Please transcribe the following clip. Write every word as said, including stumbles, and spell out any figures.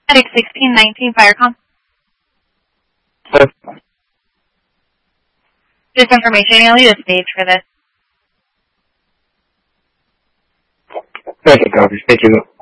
Medic sixteen nineteen, Firecom. Just information, you'll need a stage for this. Okay, copy. Thank you.